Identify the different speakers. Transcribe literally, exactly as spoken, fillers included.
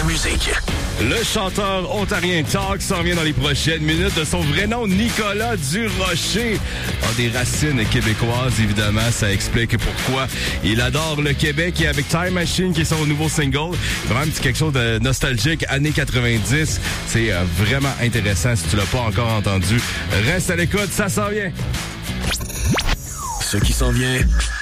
Speaker 1: musique.
Speaker 2: Le chanteur ontarien Talk s'en vient dans les prochaines minutes. De son vrai nom, Nicolas Durocher, a des racines québécoises, évidemment. Ça explique pourquoi il adore le Québec. Et avec Time Machine, qui est son nouveau single, vraiment petit quelque chose de nostalgique, années quatre-vingt-dix. C'est euh, vraiment intéressant si tu l'as pas encore entendu. Reste à l'écoute, ça s'en vient.
Speaker 1: Ce qui s'en vient